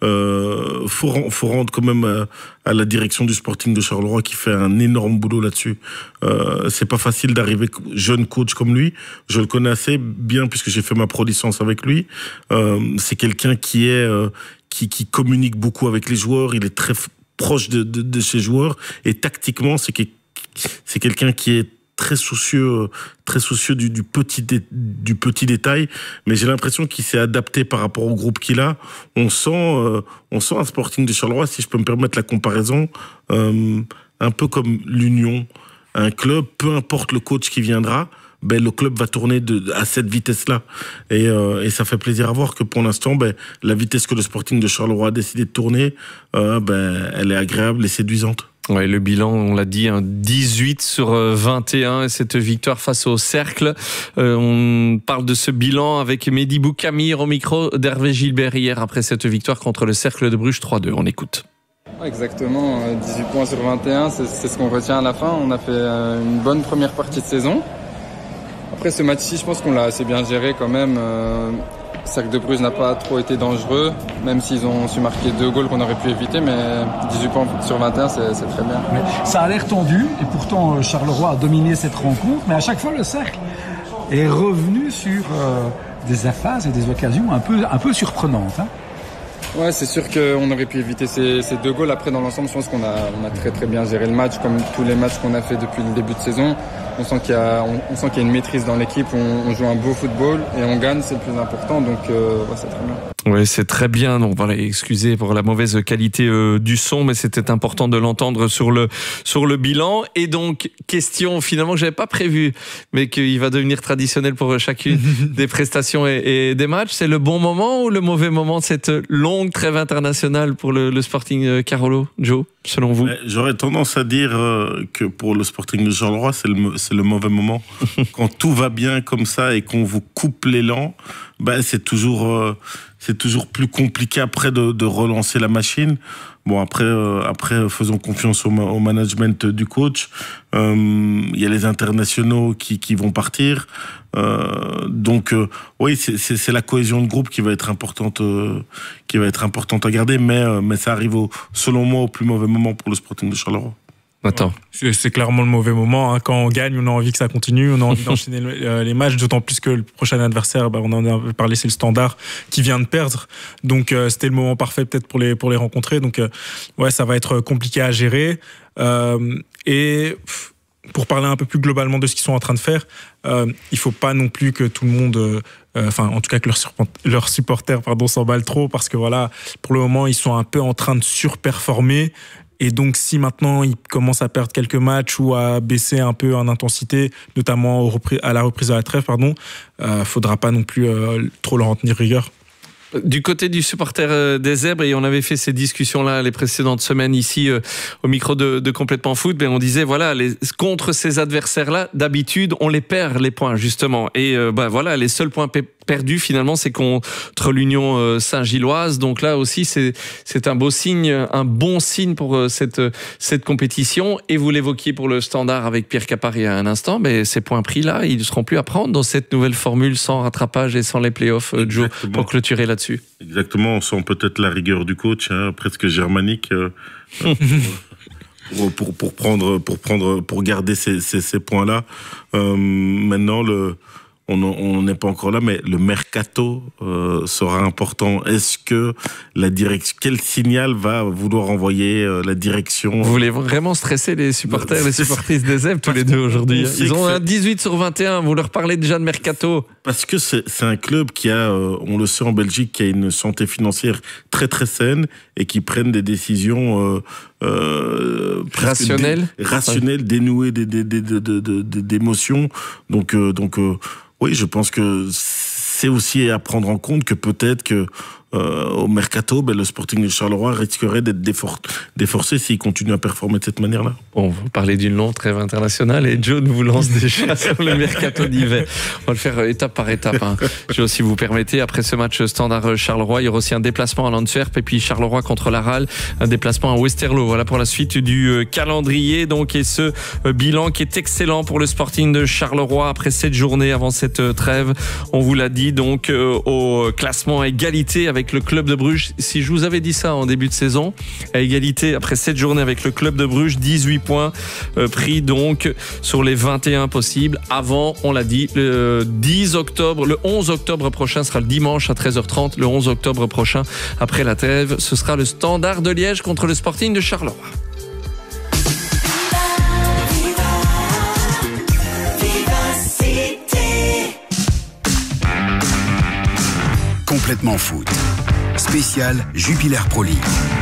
faut rendre quand même à la direction du Sporting de Charleroi qui fait un énorme boulot là-dessus. C'est pas facile d'arriver jeune coach comme lui. Je le connais assez bien puisque j'ai fait ma pro-licence avec lui. C'est quelqu'un qui communique beaucoup avec les joueurs. Il est très proche de ses joueurs, et tactiquement c'est quelqu'un qui est très soucieux du petit détail, mais j'ai l'impression qu'il s'est adapté par rapport au groupe qu'il a. On sent un Sporting de Charleroi, si je peux me permettre la comparaison, un peu comme l'Union, un club, peu importe le coach qui viendra, le club va tourner à cette vitesse-là. Et ça fait plaisir à voir que pour l'instant, la vitesse que le Sporting de Charleroi a décidé de tourner, elle est agréable et séduisante. Ouais, le bilan, on l'a dit, 18 sur 21, et cette victoire face au Cercle. On parle de ce bilan avec Mehdi Boukamir au micro d'Hervé Gilbert hier après cette victoire contre le Cercle de Bruges 3-2. On écoute. Exactement, 18 points sur 21, c'est ce qu'on retient à la fin. On a fait une bonne première partie de saison. Après ce match-ci, je pense qu'on l'a assez bien géré quand même. Cercle de Bruges n'a pas trop été dangereux, même s'ils ont su marquer 2 goals qu'on aurait pu éviter, mais 18 points sur 21, c'est très bien. Mais ça a l'air tendu, et pourtant Charleroi a dominé cette rencontre, mais à chaque fois le Cercle est revenu sur des emphases et des occasions un peu surprenantes. Ouais, c'est sûr qu'on aurait pu éviter ces 2 goals. Après, dans l'ensemble, je pense qu'on a très très bien géré le match, comme tous les matchs qu'on a fait depuis le début de saison. on sent qu'il y a une maîtrise dans l'équipe, on joue un beau football et on gagne, c'est le plus important, donc c'est très bien. Oui, c'est très bien. Donc voilà, excusez pour la mauvaise qualité du son, mais c'était important de l'entendre sur le bilan. Et donc, question finalement que j'avais pas prévue, mais qu'il va devenir traditionnel pour chacune des prestations et des matchs. C'est le bon moment ou le mauvais moment de cette longue trêve internationale pour le Sporting Carolo, Joe, selon vous? J'aurais tendance à dire que pour le Sporting de Charleroi, c'est le mauvais moment. Quand tout va bien comme ça et qu'on vous coupe l'élan, c'est toujours plus compliqué après de relancer la machine. Bon, après faisons confiance au management du coach. Il y a les internationaux qui vont partir. Donc oui, c'est la cohésion de groupe qui va être importante à garder, mais ça arrive selon moi au plus mauvais moment pour le Sporting de Charleroi. Attends. C'est clairement le mauvais moment. Hein. Quand on gagne, on a envie que ça continue, on a envie d'enchaîner les matchs, d'autant plus que le prochain adversaire, on en a parlé, c'est le Standard qui vient de perdre. Donc c'était le moment parfait peut-être pour les rencontrer. Donc ça va être compliqué à gérer. Et pour parler un peu plus globalement de ce qu'ils sont en train de faire, il faut pas non plus que tout le monde, en tout cas que leurs supporters s'emballent trop, parce que voilà, pour le moment ils sont un peu en train de surperformer. Et donc, si maintenant ils commencent à perdre quelques matchs ou à baisser un peu en intensité, notamment à la reprise de la trêve, faudra pas non plus trop leur en tenir rigueur. Du côté du supporter des Zèbres, et on avait fait ces discussions-là les précédentes semaines ici au micro de Complètement Foot, on disait voilà, contre ces adversaires-là, d'habitude, on les perd les points justement. Et voilà, les seuls points perdus finalement, c'est contre l'Union Saint-Gilloise. Donc là aussi, c'est un beau signe, un bon signe pour cette compétition. Et vous l'évoquiez pour le Standard avec Pierre Capard il y a un instant, mais ces points pris là, ils ne seront plus à prendre dans cette nouvelle formule sans rattrapage et sans les playoffs, Joe, pour clôturer là-dessus. Exactement, on sent peut-être la rigueur du coach, presque germanique, pour garder ces points-là. Maintenant, on n'est pas encore là, mais le mercato sera important. Est-ce que quel signal va vouloir envoyer la direction? Vous voulez vraiment stresser les supporters, les supportrices des Zèbres tous les deux aujourd'hui? Ils ont un 18/21, vous leur parlez déjà de mercato. Parce que c'est un club qui a, on le sait en Belgique, qui a une santé financière très très saine et qui prennent des décisions rationnelles, dénouées d'émotions. Donc oui, je pense que c'est aussi à prendre en compte que peut-être que au mercato, le Sporting de Charleroi risquerait d'être déforcé s'il continue à performer de cette manière-là. Bon, vous parlez d'une longue trêve internationale et Joe vous lance déjà sur le mercato d'hiver. On va le faire étape par étape. Joe, si vous permettez, après ce match Standard Charleroi, il y aura aussi un déplacement à l'Antwerp et puis Charleroi contre l'Aral, un déplacement à Westerlo. Voilà pour la suite du calendrier. Donc, et ce bilan qui est excellent pour le Sporting de Charleroi après 7 journées avant cette trêve. On vous l'a dit, donc au classement à égalité avec le club de Bruges. Si je vous avais dit ça en début de saison, à égalité après 7 journées avec le club de Bruges, 18 points pris donc sur les 21 possibles. Avant, on l'a dit, le 11 octobre prochain sera le dimanche à 13h30. Le 11 octobre prochain, après la trêve, ce sera le Standard de Liège contre le Sporting de Charleroi. Complètement Foot. Spécial Jupiler Pro League.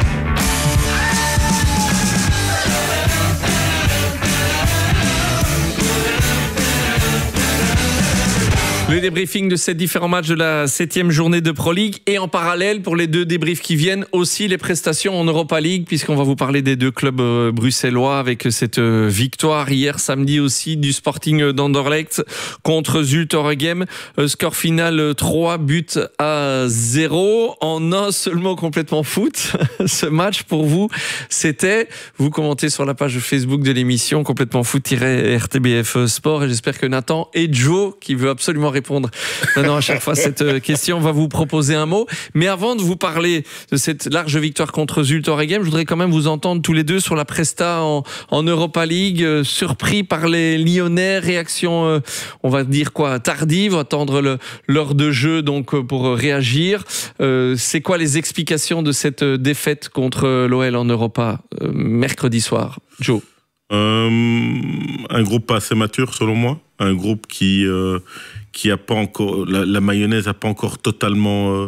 Le débriefing de ces différents matchs de la 7e journée de Pro League et en parallèle pour les deux débriefs qui viennent aussi les prestations en Europa League, puisqu'on va vous parler des deux clubs bruxellois avec cette victoire hier samedi aussi du Sporting d'Anderlecht contre Zulte Waregem. Score final 3-0 en un seulement Complètement Foot. Ce match pour vous, c'était, vous commentez sur la page Facebook de l'émission Complètement Foot-RTBF Sport, et j'espère que Nathan et Joe, qui veut absolument répondre maintenant à chaque fois cette question, va vous proposer un mot. Mais avant de vous parler de cette large victoire contre Zulte Waregem, je voudrais quand même vous entendre tous les deux sur la presta en Europa League. Surpris par les Lyonnais, réaction on va dire quoi, tardive, attendre l'heure de jeu donc pour réagir. C'est quoi les explications de cette défaite contre l'OL en Europa mercredi soir, Joe? Un groupe pas assez mature selon moi, un groupe qui a pas encore la mayonnaise a pas encore totalement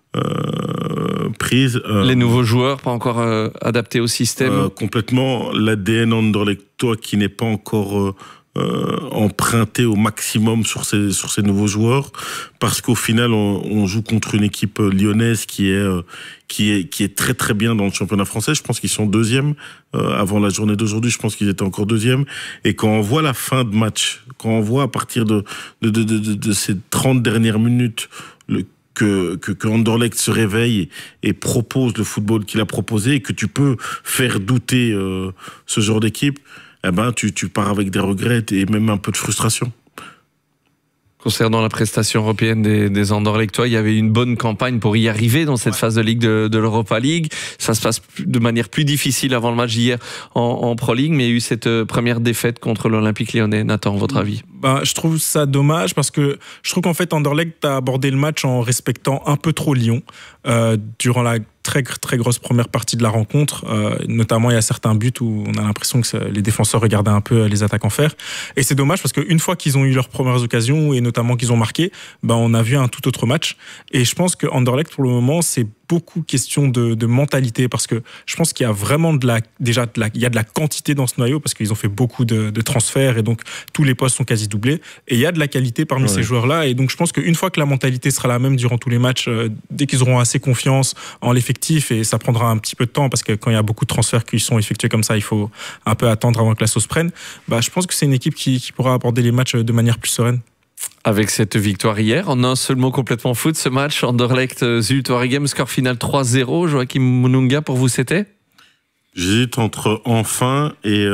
prise. Les nouveaux joueurs pas encore adaptés au système. Complètement, l'ADN anderlechtois qui n'est pas encore emprunté au maximum sur ces nouveaux joueurs, parce qu'au final on joue contre une équipe lyonnaise qui est très très bien dans le championnat français. Je pense qu'ils sont deuxième avant la journée d'aujourd'hui. Je pense qu'ils étaient encore deuxième. Et quand on voit la fin de match, quand on voit à partir de ces 30 dernières minutes que Anderlecht se réveille et propose le football qu'il a proposé, et que tu peux faire douter ce genre d'équipe, eh ben tu pars avec des regrets et même un peu de frustration. Concernant la prestation européenne des Anderlechtois, il y avait une bonne campagne pour y arriver dans cette phase de Ligue de l'Europa League. Ça se passe de manière plus difficile avant le match d'hier en Pro League, mais il y a eu cette première défaite contre l'Olympique Lyonnais. Nathan, votre avis? Je trouve ça dommage parce que je trouve qu'en fait Anderlecht a abordé le match en respectant un peu trop Lyon durant la très très grosse première partie de la rencontre. Notamment, il y a certains buts où on a l'impression que les défenseurs regardaient un peu les attaquants faire. Et c'est dommage parce qu'une fois qu'ils ont eu leurs premières occasions et notamment qu'ils ont marqué, on a vu un tout autre match. Et je pense que Anderlecht, pour le moment, c'est beaucoup question de mentalité, parce que je pense qu'il y a vraiment il y a de la quantité dans ce noyau, parce qu'ils ont fait beaucoup de transferts et donc tous les postes sont quasi doublés, et il y a de la qualité parmi ces joueurs-là, et donc je pense qu'une fois que la mentalité sera la même durant tous les matchs, dès qu'ils auront assez confiance en l'effectif, et ça prendra un petit peu de temps parce que quand il y a beaucoup de transferts qui sont effectués comme ça, il faut un peu attendre avant que la sauce prenne, je pense que c'est une équipe qui pourra aborder les matchs de manière plus sereine. Avec cette victoire hier, en un seul mot complètement foot, ce match, Anderlecht-Zulte Waregem, score final 3-0. Joachim Mununga, pour vous, c'était? J'hésite entre enfin et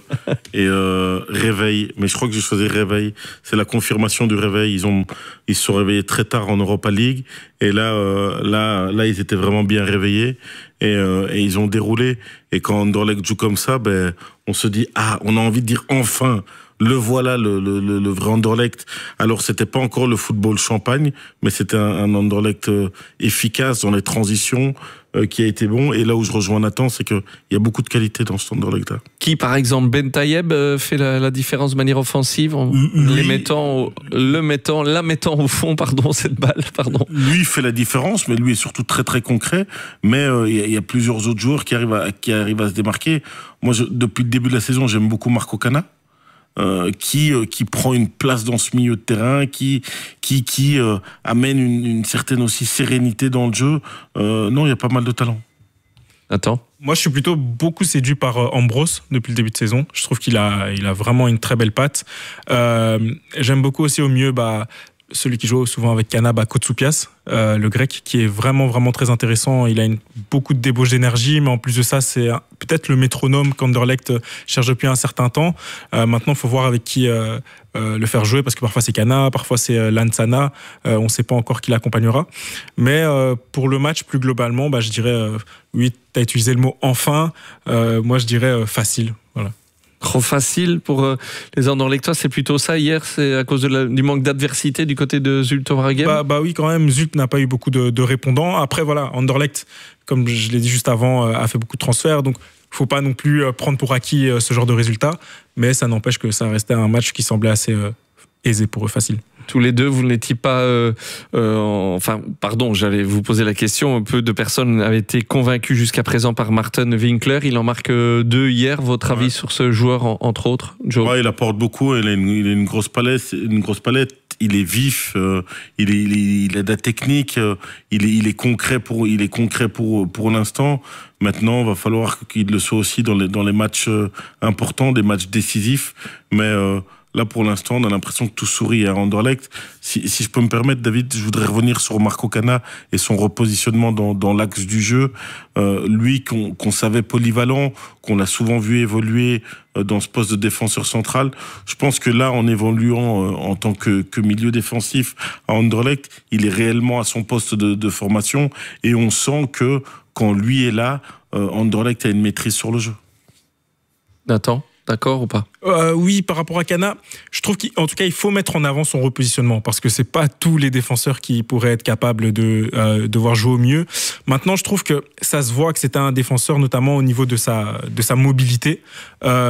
réveil, mais je crois que j'ai choisi réveil. C'est la confirmation du réveil. Ils se sont réveillés très tard en Europa League, et là ils étaient vraiment bien réveillés, et ils ont déroulé. Et quand Anderlecht joue comme ça, on se dit on a envie de dire enfin. Le voilà, le vrai Anderlecht. Alors, c'était pas encore le football champagne, mais c'était un Anderlecht efficace dans les transitions, qui a été bon. Et là où je rejoins Nathan, c'est qu'il y a beaucoup de qualité dans ce Anderlecht-là. Qui, par exemple, Ben Tayeb fait la différence de manière offensive, en la mettant au fond, cette balle, Lui, il fait la différence, mais lui est surtout très très concret. Mais il y a plusieurs autres joueurs qui arrivent à se démarquer. Moi, depuis le début de la saison, j'aime beaucoup Marco Cana. Qui prend une place dans ce milieu de terrain, qui amène une certaine aussi sérénité dans le jeu. Non, il y a pas mal de talent. Attends. Moi, je suis plutôt beaucoup séduit par Ambrose depuis le début de saison. Je trouve qu'il a vraiment une très belle patte. J'aime beaucoup aussi au milieu celui qui joue souvent avec Cana, Kotsoupias, le grec, qui est vraiment, vraiment très intéressant. Il a beaucoup de débauche d'énergie, mais en plus de ça, c'est peut-être le métronome qu'Anderlecht cherche depuis un certain temps. Maintenant, il faut voir avec qui le faire jouer, parce que parfois c'est Cana, parfois c'est Lansana. On ne sait pas encore qui l'accompagnera. Mais pour le match, plus globalement, je dirais, oui, tu as utilisé le mot enfin. Moi, je dirais facile. Voilà. Trop facile pour les Anderlechtois, c'est plutôt ça hier, c'est à cause du manque d'adversité du côté de Zulte Waregem. Oui, quand même, Zulte n'a pas eu beaucoup de répondants. Après, voilà, Anderlecht, comme je l'ai dit juste avant, a fait beaucoup de transferts, donc il ne faut pas non plus prendre pour acquis ce genre de résultat, mais ça n'empêche que ça restait un match qui semblait assez aisé pour eux, facile. Tous les deux, vous n'étiez pas... j'allais vous poser la question. Peu de personnes avaient été convaincues jusqu'à présent par Martin Winkler. Il en marque 2 hier. Votre avis sur ce joueur, entre autres, Joe? Il apporte beaucoup. Il a une grosse palette. Il est vif. Il a de la technique. Il est concret pour l'instant. Maintenant, il va falloir qu'il le soit aussi dans les matchs importants, des matchs décisifs. Mais... là, pour l'instant, on a l'impression que tout sourit à Anderlecht. Si je peux me permettre, David, je voudrais revenir sur Marco Cana et son repositionnement dans l'axe du jeu. Lui, qu'on savait polyvalent, qu'on a souvent vu évoluer dans ce poste de défenseur central. Je pense que là, en évoluant en tant que milieu défensif à Anderlecht, il est réellement à son poste de formation. Et on sent que quand lui est là, Anderlecht a une maîtrise sur le jeu. Nathan ? D'accord ou pas? Oui, par rapport à Cana, je trouve qu'en tout cas, il faut mettre en avant son repositionnement, parce que c'est pas tous les défenseurs qui pourraient être capables de devoir jouer au mieux. Maintenant, je trouve que ça se voit que c'est un défenseur, notamment au niveau de sa mobilité.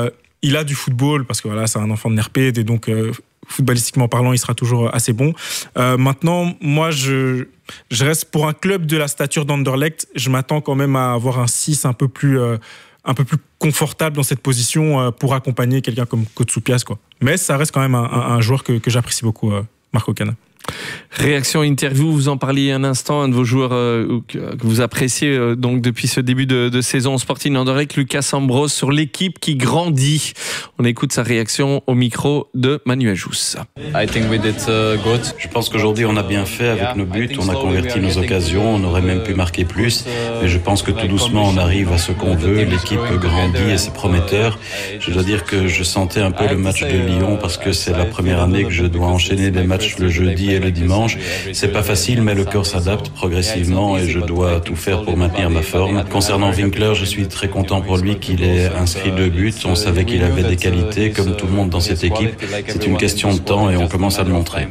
il a du football, parce que voilà, c'est un enfant de Nerpede, et donc footballistiquement parlant, il sera toujours assez bon. Maintenant, moi, je reste pour un club de la stature d'Anderlecht, je m'attends quand même à avoir un 6 un peu plus confortable dans cette position pour accompagner quelqu'un comme Kotsupias, quoi. Mais ça reste quand même un joueur que j'apprécie beaucoup, Marco Cana. Réaction interview, vous en parliez un instant, un de vos joueurs que vous appréciez donc depuis ce début de saison au Sporting Anderlecht, Lucas Ambrose, sur l'équipe qui grandit. On écoute sa réaction au micro de Manuel Jousse. Je pense qu'aujourd'hui on a bien fait avec nos buts, on a converti nos occasions, on aurait même pu marquer plus, mais je pense que tout doucement on arrive à ce qu'on veut, l'équipe grandit et c'est prometteur. Je dois dire que je sentais un peu le match de Lyon parce que c'est la première année que je dois enchaîner des matchs le jeudi et le dimanche. C'est pas facile, mais le corps s'adapte progressivement et je dois tout faire pour maintenir ma forme. Concernant Winkler, je suis très content pour lui qu'il ait inscrit 2 buts. On savait qu'il avait des qualités, comme tout le monde dans cette équipe. C'est une question de temps et on commence à le montrer.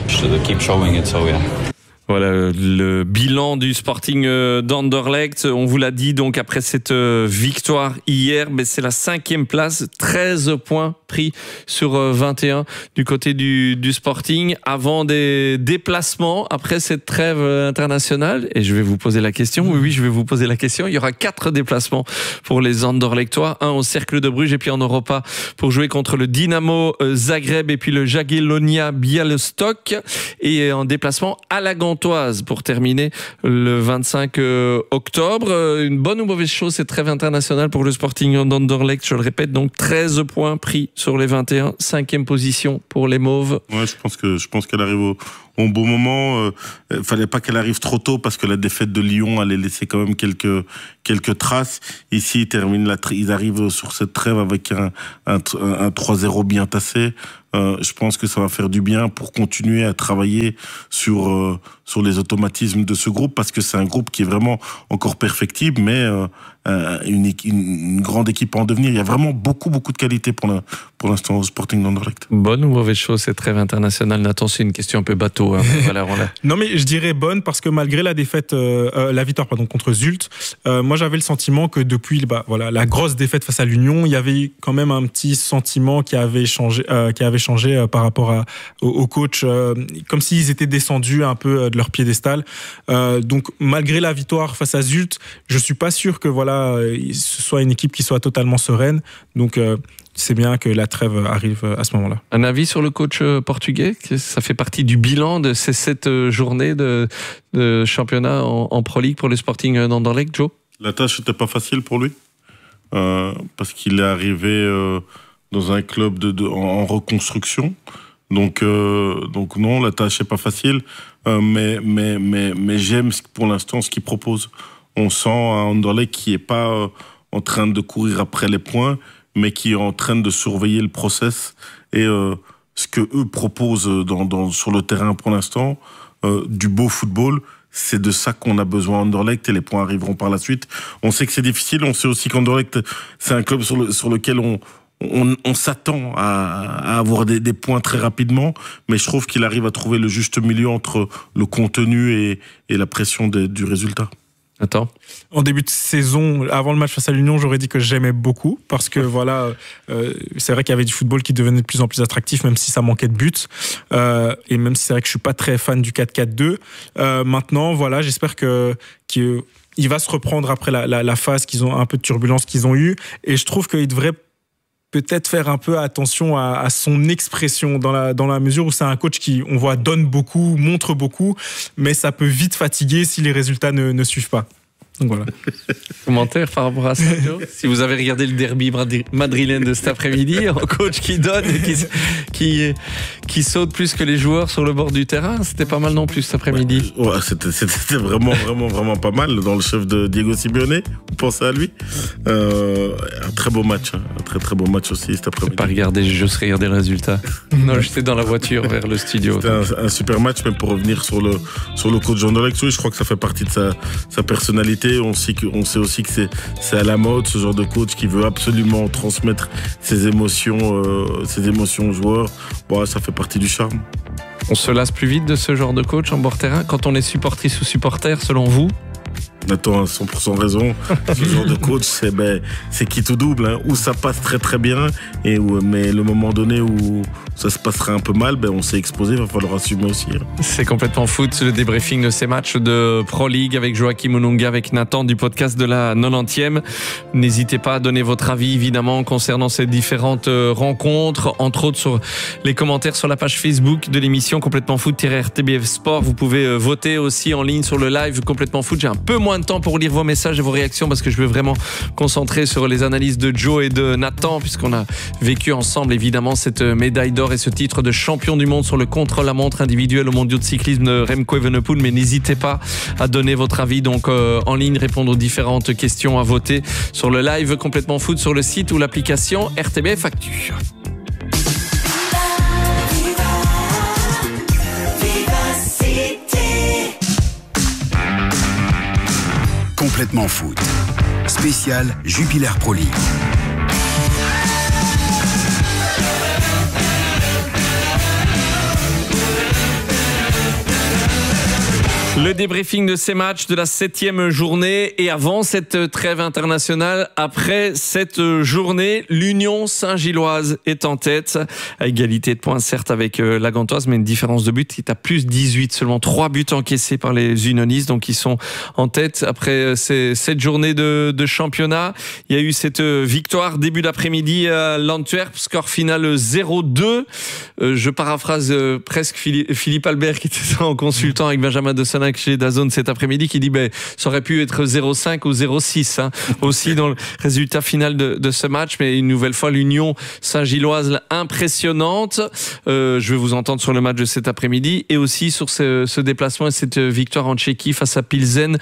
Voilà le bilan du Sporting d'Anderlecht. On vous l'a dit, donc après cette victoire hier, mais c'est la 5e place, 13 points pris sur 21 du côté du Sporting, avant des déplacements après cette trêve internationale. Et je vais vous poser la question, oui, je vais vous poser la question. Il y aura 4 déplacements pour les Anderlechtois, un au Cercle de Bruges et puis en Europa pour jouer contre le Dynamo Zagreb et puis le Jagiellonia Białystok, et en déplacement à la Gantoise pour terminer le 25 octobre. Une bonne ou mauvaise chose, cette trêve internationale pour le Sporting d'Anderlecht, je le répète, donc 13 points pris sur les 21, 5e position pour les Mauves. Ouais, je pense qu'elle arrive au bon moment. Fallait pas qu'elle arrive trop tôt parce que la défaite de Lyon allait laisser quand même quelques traces. Ici, ils arrivent sur cette trêve avec un 3-0 bien tassé. Je pense que ça va faire du bien pour continuer à travailler sur les automatismes de ce groupe, parce que c'est un groupe qui est vraiment encore perfectible, mais une grande équipe en devenir. Il y a vraiment beaucoup de qualité pour l'instant au Sporting d'Anderlecht. Bonne ou mauvaise chose cette trêve internationale, Nathan? C'est une question un peu bateau. Hein. Voilà, non, mais je dirais bonne, parce que malgré la victoire contre Zulte, moi j'avais le sentiment que depuis la grosse défaite face à l'Union, il y avait quand même un petit sentiment qui avait changé par rapport au coach, comme s'ils étaient descendus un peu de leur piédestal. Donc malgré la victoire face à Zulte, je suis pas sûr que ce soit une équipe qui soit totalement sereine. Donc c'est bien que la trêve arrive à ce moment-là. Un avis sur le coach portugais? Ça fait partie du bilan de ces 7 journées de championnat en Pro League pour le Sporting d'Anderlecht, Joe? La tâche n'était pas facile pour lui, parce qu'il est arrivé dans un club en reconstruction. Donc non, la tâche n'est pas facile, mais j'aime pour l'instant ce qu'il propose. On sent un Anderlecht qui n'est pas en train de courir après les points, mais qui est en train de surveiller le process et ce que eux proposent sur le terrain pour l'instant, du beau football. C'est de ça qu'on a besoin à Anderlecht, et les points arriveront par la suite. On sait que c'est difficile, on sait aussi qu'Anderlecht, c'est un club sur lequel on s'attend à avoir des points très rapidement, mais je trouve qu'il arrive à trouver le juste milieu entre le contenu et la pression du résultat. Attends. En début de saison, avant le match face à l'Union, j'aurais dit que j'aimais beaucoup, parce que c'est vrai qu'il y avait du football qui devenait de plus en plus attractif, même si ça manquait de buts, et même si c'est vrai que je suis pas très fan du 4-4-2. Maintenant, j'espère qu'il va se reprendre après la phase un peu de turbulence qu'ils ont eue, et je trouve qu'il devrait peut-être faire un peu attention à son expression, dans la mesure où c'est un coach qui, on voit, donne beaucoup, montre beaucoup, mais ça peut vite fatiguer si les résultats ne suivent pas. Donc voilà. Commentaire par rapport à ça, Joe? Si vous avez regardé le derby madrilène de cet après-midi, un coach qui donne et qui saute plus que les joueurs sur le bord du terrain, c'était pas mal non plus cet après-midi. Ouais, c'était vraiment pas mal dans le chef de Diego Simeone. Vous pensez à lui? Un très beau match, un très beau match aussi cet après-midi. Pas regardé, je juste regardé le résultat. Non, j'étais dans la voiture vers le studio. C'était un super match, mais pour revenir sur le coach Anderlecht, oui, je crois que ça fait partie de sa personnalité. On sait aussi que c'est à la mode, ce genre de coach qui veut absolument transmettre ses émotions aux joueurs. Bon, ça fait partie du charme. On se lasse plus vite de ce genre de coach en bord terrain quand on est supportrice ou supporter, selon vous? Nathan a 100% raison. Ce genre de coach, c'est qui tout double. Hein. Où ça passe très très bien, mais le moment donné où ça se passerait un peu mal, on s'est exposé, il va falloir assumer aussi. Hein. C'est complètement foot, le débriefing de ces matchs de Pro League avec Joachim Onunga, avec Nathan du podcast de la 90e. N'hésitez pas à donner votre avis évidemment concernant ces différentes rencontres, entre autres sur les commentaires sur la page Facebook de l'émission Complètement Foot-RTBF Sport. Vous pouvez voter aussi en ligne sur le live Complètement Foot. J'ai un peu moins de temps pour lire vos messages et vos réactions parce que je veux vraiment concentrer sur les analyses de Joe et de Nathan, puisqu'on a vécu ensemble évidemment cette médaille d'or et ce titre de champion du monde sur le contre-la-montre individuel au mondiaux de cyclisme de Remco Evenepoel. Mais n'hésitez pas à donner votre avis donc en ligne, répondre aux différentes questions, à voter sur le live Complètement Foot sur le site ou l'application RTBF Actu. Complètement Foot, spécial Jupiler Pro League. Le débriefing de ces matchs de la 7e journée et avant cette trêve internationale, après cette journée, l'Union Saint-Gilloise est en tête, à égalité de points certes avec la Gantoise, mais une différence de but qui est à plus 18, seulement 3 buts encaissés par les Unionistes, donc ils sont en tête après cette journée de championnat. Il y a eu cette victoire début d'après-midi à l'Antwerp, score final 0-2. Je paraphrase presque Philippe Albert qui était en consultant avec Benjamin de Sonac chez DAZN cet après-midi, qui dit ça aurait pu être 0-5 ou 0-6 aussi dans le résultat final de ce match, mais une nouvelle fois l'Union Saint-Gilloise impressionnante. Je vais vous entendre sur le match de cet après-midi et aussi sur ce déplacement et cette victoire en Tchéquie face à Pilsen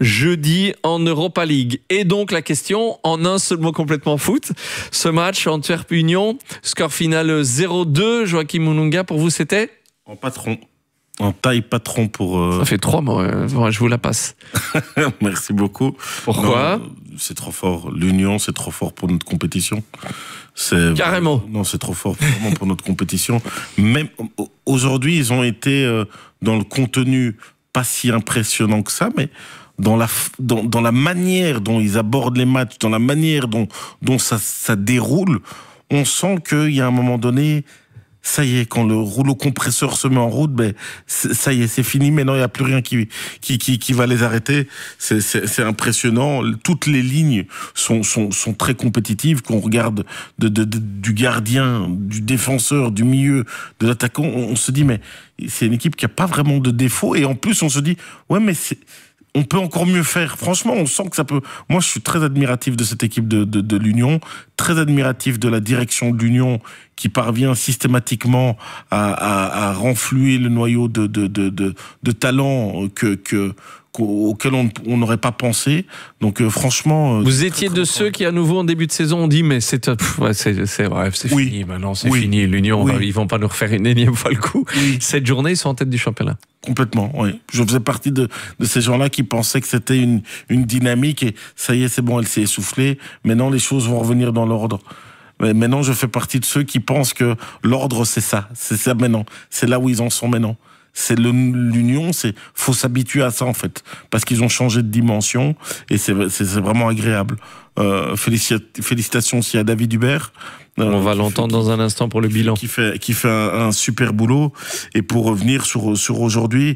jeudi en Europa League. Et donc la question en un seul mot Complètement Foot, ce match Antwerp-Union, score final 0-2. Joachim Onunga, pour vous c'était en patron. En taille patron pour... Ça fait 3 mois, je vous la passe. Merci beaucoup. Pourquoi ? Non, c'est trop fort. L'Union, c'est trop fort pour notre compétition. Carrément. Non, c'est trop fort vraiment pour notre compétition. Même aujourd'hui, ils ont été dans le contenu pas si impressionnant que ça, mais dans la manière dont ils abordent les matchs, dans la manière dont ça déroule, on sent qu'il y a un moment donné... Ça y est, quand le rouleau compresseur se met en route, ça y est, c'est fini. Maintenant, il n'y a plus rien qui va les arrêter. C'est impressionnant. Toutes les lignes sont très compétitives. Qu'on regarde du gardien, du défenseur, du milieu, de l'attaquant, on se dit, mais c'est une équipe qui a pas vraiment de défaut. Et en plus, on se dit, ouais, mais on peut encore mieux faire. Franchement, on sent que ça peut... Moi, je suis très admiratif de cette équipe de l'Union, très admiratif de la direction de l'Union qui parvient systématiquement à renflouer le noyau de talents auquel on n'aurait pas pensé. Donc franchement... Vous étiez de ceux qui, à nouveau, en début de saison, ont dit mais c'est fini, maintenant c'est fini. L'Union, ils vont pas nous refaire une énième fois le coup. Cette journée, ils sont en tête du championnat. Complètement, oui. Je faisais partie de ces gens-là qui pensaient que c'était une dynamique et ça y est, c'est bon, elle s'est essoufflée. Maintenant, les choses vont revenir dans l'ordre. Mais maintenant, je fais partie de ceux qui pensent que l'ordre, c'est ça maintenant. C'est là où ils en sont maintenant. C'est l'Union, faut s'habituer à ça en fait, parce qu'ils ont changé de dimension et c'est vraiment agréable. Félicitations aussi à David Hubert. On va l'entendre dans un instant pour le bilan. Qui fait un super boulot. Et pour revenir sur aujourd'hui,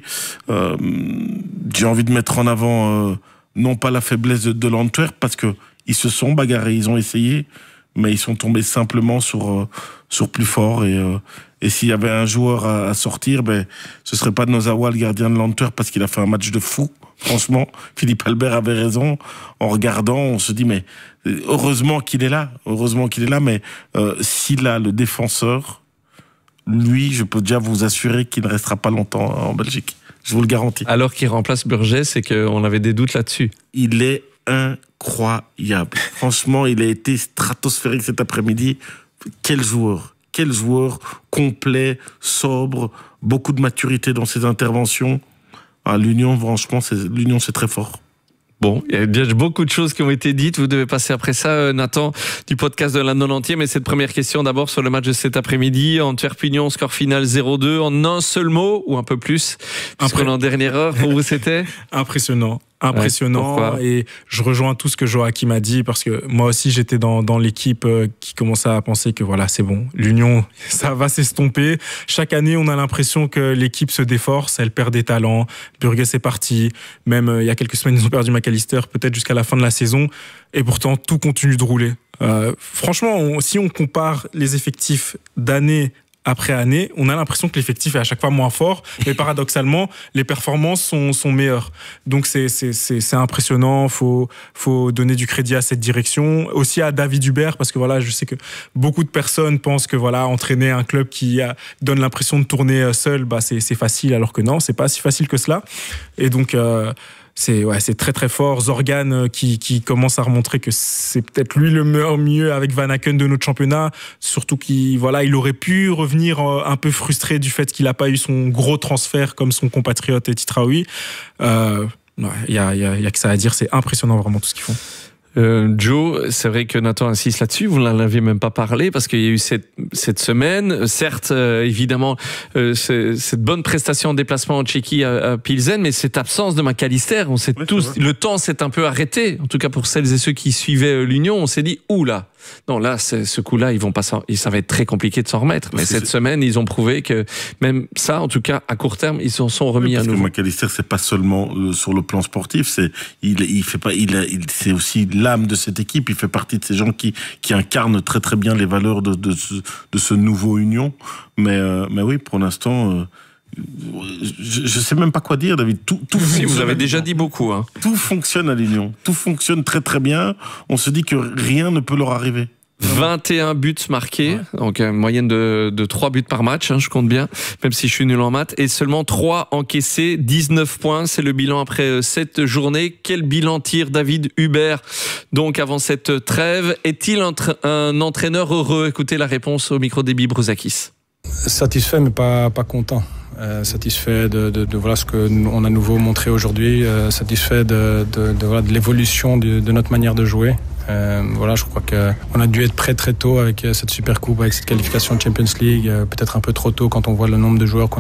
j'ai envie de mettre en avant non pas la faiblesse de l'Antwerp, parce que ils se sont bagarrés, ils ont essayé, mais ils sont tombés simplement sur plus fort et s'il y avait un joueur à sortir, ce serait pas Nozawa, le gardien de l'Antwerp, parce qu'il a fait un match de fou. Franchement, Philippe Albert avait raison. En regardant, on se dit mais heureusement qu'il est là, mais s'il a le défenseur, lui, je peux déjà vous assurer qu'il ne restera pas longtemps en Belgique. Je vous le garantis. Alors qu'il remplace Burgess, c'est qu'on avait des doutes là-dessus. Il est incroyable. Franchement, il a été stratosphérique cet après-midi. Quel joueur complet, sobre, beaucoup de maturité dans ses interventions. L'Union, franchement, l'Union, c'est très fort. Bon, il y a bien beaucoup de choses qui ont été dites. Vous devez passer après ça, Nathan, du podcast de la 90e. Mais cette première question d'abord sur le match de cet après-midi. Antwerp-Union, score final 0-2. En un seul mot ou un peu plus, puisqu'on est en dernière heure. Pour vous, c'était impressionnant. impressionnant. Ouais, et je rejoins tout ce que Joachim a dit parce que moi aussi j'étais dans l'équipe qui commençait à penser que voilà, c'est bon, l'Union, ça va s'estomper. Chaque année, on a l'impression que l'équipe se déforce, elle perd des talents. Burgess est parti, même il y a quelques semaines ils ont perdu McAllister, peut-être jusqu'à la fin de la saison, et pourtant tout continue de rouler. Franchement, si on compare les effectifs d'année après année, on a l'impression que l'effectif est à chaque fois moins fort, mais paradoxalement, les performances sont meilleures. Donc c'est impressionnant, faut donner du crédit à cette direction, aussi à David Hubert, parce que voilà, je sais que beaucoup de personnes pensent que voilà, entraîner un club qui donne l'impression de tourner seul, c'est facile, alors que non, c'est pas si facile que cela. Et donc c'est très très fort. Zorgan qui commence à remontrer que c'est peut-être lui le mieux avec Van Aken de notre championnat, surtout qu'il aurait pu revenir un peu frustré du fait qu'il n'a pas eu son gros transfert comme son compatriote Titraoui. Il y a que ça à dire, c'est impressionnant vraiment tout ce qu'ils font. Joe, c'est vrai que Nathan insiste là-dessus, vous n'en avez même pas parlé parce qu'il y a eu cette semaine, certes évidemment cette bonne prestation en déplacement en Tchéquie à Pilsen, mais cette absence de McAllister, on sait tous, le temps s'est un peu arrêté, en tout cas pour celles et ceux qui suivaient l'Union, on s'est dit oula, non là ce coup-là ça va être très compliqué de s'en remettre, mais cette semaine ils ont prouvé que même ça, en tout cas à court terme, ils s'en sont remis à nouveau. Parce que McAllister, c'est pas seulement sur le plan sportif, c'est aussi l'âme de cette équipe, il fait partie de ces gens qui incarnent très très bien les valeurs de ce nouveau Union, mais oui, pour l'instant je sais même pas quoi dire, David. Tout vous avez déjà dit beaucoup, hein. Tout fonctionne à l'Union, tout fonctionne très très bien, on se dit que rien ne peut leur arriver. 21 buts marqués, donc une moyenne de 3 buts par match, je compte bien, même si je suis nul en maths, et seulement 3 encaissés, 19 points, c'est le bilan après cette journée. Quel bilan tire David Hubert donc avant cette trêve? Est-il un entraîneur heureux? Écoutez la réponse au micro d'Ebi Brouzakis. Satisfait mais pas content. Satisfait de voilà ce qu'on a nouveau montré aujourd'hui, satisfait de l'évolution de notre manière de jouer. Je crois qu'on a dû être prêt très tôt avec cette super coupe, avec cette qualification de Champions League, peut-être un peu trop tôt quand on voit le nombre de joueurs qu'on